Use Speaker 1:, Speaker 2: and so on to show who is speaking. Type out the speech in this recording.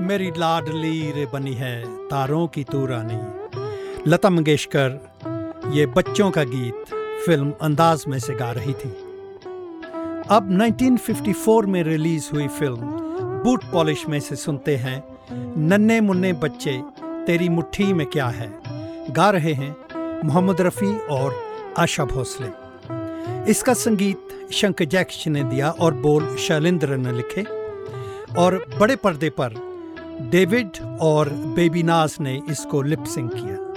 Speaker 1: मेरी लाडली रे बनी है तारों की तू रानी। लता मंगेशकर ये बच्चों का गीत फिल्म अंदाज में से गा रही थी। अब 1954 में रिलीज हुई फिल्म बूट पॉलिश में से सुनते हैं नन्हे मुन्ने बच्चे तेरी मुट्ठी में क्या है। गा रहे हैं मोहम्मद रफ़ी और आशा भोसले। इसका संगीत शंकर जैक्सन ने दिया और बोल शैलेंद्र ने लिखे और बड़े पर्दे पर डेविड और बेबी नाज ने इसको लिप सिंक किया।